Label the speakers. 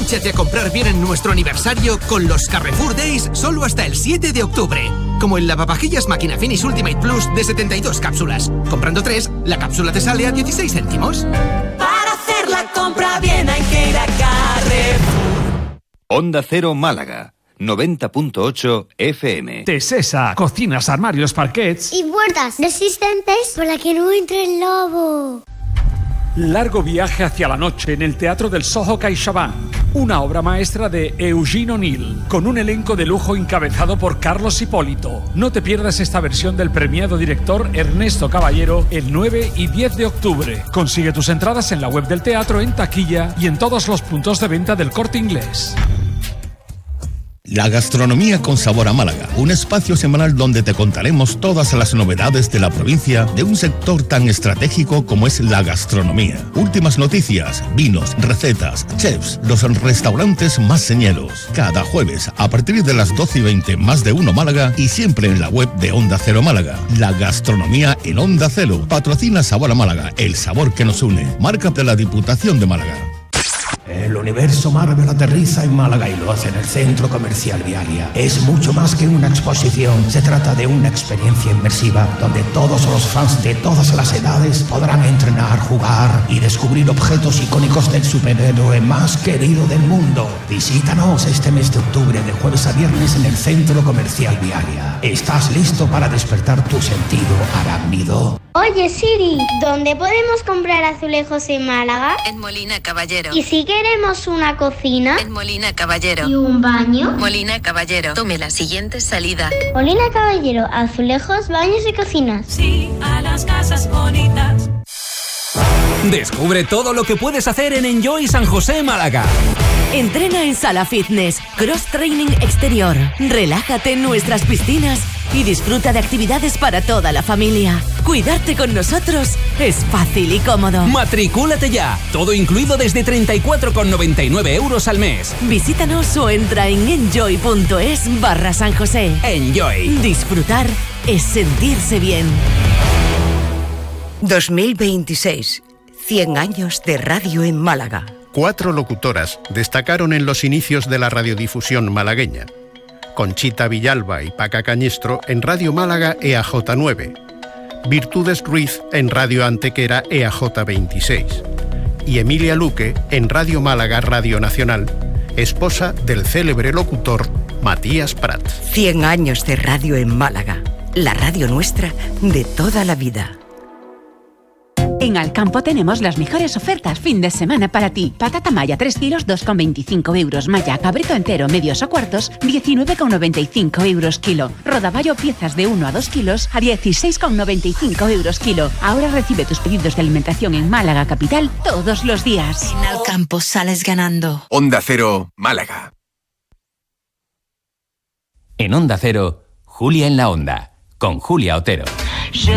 Speaker 1: Engánchate a comprar bien en nuestro aniversario con los Carrefour Days solo hasta el 7 de octubre. Como el lavavajillas Máquina Finish Ultimate Plus de 72 cápsulas. Comprando 3, la cápsula te sale a 16 céntimos.
Speaker 2: Para hacer la compra bien hay que ir a Carrefour.
Speaker 3: Onda Cero Málaga, 90.8 FM.
Speaker 4: Tesesa, cocinas, armarios, parquets
Speaker 5: y puertas resistentes para que no entre el lobo.
Speaker 4: Largo viaje hacia la noche en el Teatro del Soho CaixaBank. Una obra maestra de Eugene O'Neill, con un elenco de lujo encabezado por Carlos Hipólito. No te pierdas esta versión del premiado director Ernesto Caballero el 9 y 10 de octubre. Consigue tus entradas en la web del teatro, en taquilla y en todos los puntos de venta del Corte Inglés.
Speaker 6: La gastronomía con sabor a Málaga, un espacio semanal donde te contaremos todas las novedades de la provincia de un sector tan estratégico como es la gastronomía. Últimas noticias, vinos, recetas, chefs, los restaurantes más señeros. Cada jueves a partir de las 12:20 Más de Uno Málaga y siempre en la web de Onda Cero Málaga. La gastronomía en Onda Cero. Patrocina Sabor a Málaga, el sabor que nos une. Marca de la Diputación de Málaga.
Speaker 7: El universo Marvel aterriza en Málaga y lo hace en el Centro Comercial Vialia. Es mucho más que una exposición. Se trata de una experiencia inmersiva donde todos los fans de todas las edades podrán entrenar, jugar y descubrir objetos icónicos del superhéroe más querido del mundo. Visítanos este mes de octubre de jueves a viernes en el Centro Comercial Vialia. ¿Estás listo para despertar tu sentido arácnido?
Speaker 5: Oye Siri, ¿dónde podemos comprar azulejos en Málaga?
Speaker 8: En Molina Caballero.
Speaker 5: ¿Y si queremos una cocina?
Speaker 8: En Molina Caballero.
Speaker 5: ¿Y un baño?
Speaker 8: Molina Caballero. Tome la siguiente salida.
Speaker 5: Molina Caballero, azulejos, baños y cocinas.
Speaker 2: Sí, a las casas bonitas.
Speaker 9: Descubre todo lo que puedes hacer en Enjoy San José, Málaga.
Speaker 10: Entrena en sala fitness, cross training exterior, relájate en nuestras piscinas y disfruta de actividades para toda la familia. Cuidarte con nosotros es fácil y cómodo.
Speaker 9: Matricúlate ya, todo incluido desde 34,99 € al mes.
Speaker 10: Visítanos o entra en enjoy.es/San José.
Speaker 9: Enjoy.
Speaker 10: Disfrutar es sentirse bien.
Speaker 11: 2026. 100 años de radio en Málaga.
Speaker 12: 4 locutoras destacaron en los inicios de la radiodifusión malagueña. Conchita Villalba y Paca Cañestro en Radio Málaga EAJ9. Virtudes Ruiz en Radio Antequera EAJ26. Y Emilia Luque en Radio Málaga Radio Nacional, esposa del célebre locutor Matías Prat.
Speaker 11: 100 años de radio en Málaga. La radio nuestra de toda la vida.
Speaker 13: En Alcampo tenemos las mejores ofertas fin de semana para ti. Patata maya 3 kilos, 2,25 €. Maya cabrito entero, medios o cuartos, 19,95 € kilo. Rodaballo piezas de 1 a 2 kilos a 16,95 € kilo. Ahora recibe tus pedidos de alimentación en Málaga capital todos los días.
Speaker 14: En Alcampo sales ganando.
Speaker 3: Onda Cero, Málaga.
Speaker 15: En Onda Cero, Julia en la Onda, con Julia Otero.